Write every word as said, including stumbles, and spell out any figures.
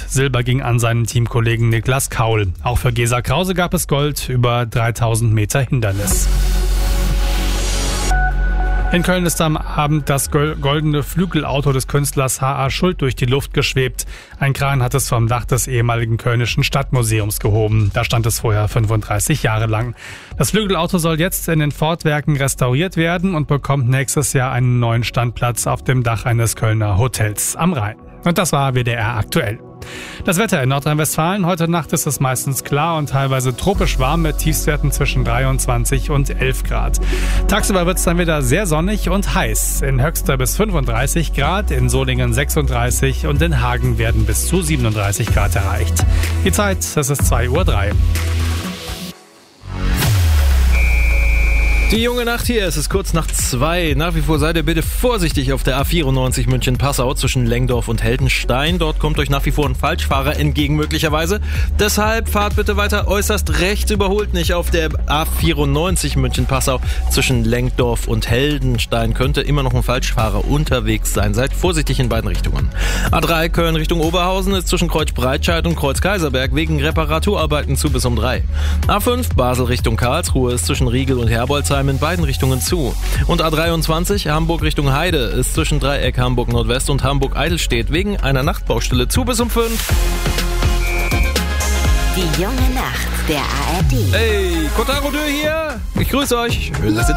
Silber ging an seinen Teamkollegen Niklas Kaul. Auch für Gesa Krause gab es Gold über dreitausend Meter Hindernis. In Köln ist am Abend das goldene Flügelauto des Künstlers H A. Schuld durch die Luft geschwebt. Ein Kran hat es vom Dach des ehemaligen Kölnischen Stadtmuseums gehoben. Da stand es vorher fünfunddreißig Jahre lang. Das Flügelauto soll jetzt in den Fortwerken restauriert werden und bekommt nächstes Jahr einen neuen Standplatz auf dem Dach eines Kölner Hotels am Rhein. Und das war W D R aktuell. Das Wetter in Nordrhein-Westfalen. Heute Nacht ist es meistens klar und teilweise tropisch warm mit Tiefstwerten zwischen dreiundzwanzig und elf Grad. Tagsüber wird es dann wieder sehr sonnig und heiß. In Höxter bis fünfunddreißig Grad, in Solingen sechsunddreißig und in Hagen werden bis zu siebenunddreißig Grad erreicht. Die Zeit, es ist zwei Uhr drei. Die junge Nacht hier, es ist kurz nach zwei. Nach wie vor seid ihr bitte vorsichtig auf der A vierundneunzig München-Passau zwischen Lengdorf und Heldenstein. Dort kommt euch nach wie vor ein Falschfahrer entgegen möglicherweise. Deshalb fahrt bitte weiter äußerst rechts, überholt nicht auf der A vierundneunzig München-Passau zwischen Lengdorf und Heldenstein. Könnte immer noch ein Falschfahrer unterwegs sein. Seid vorsichtig in beiden Richtungen. A drei Köln Richtung Oberhausen ist zwischen Kreuz Breitscheid und Kreuz Kaiserberg wegen Reparaturarbeiten zu bis um drei. A fünf Basel Richtung Karlsruhe ist zwischen Riegel und Herbolzheim in beiden Richtungen zu. Und A dreiundzwanzig Hamburg Richtung Heide ist zwischen Dreieck Hamburg Nordwest und Hamburg Eidelstedt wegen einer Nachtbaustelle zu bis um fünf. Die junge Nacht der A R D. Hey, Kotaro Dö hier. Ich grüße euch. Schön, dass ihr da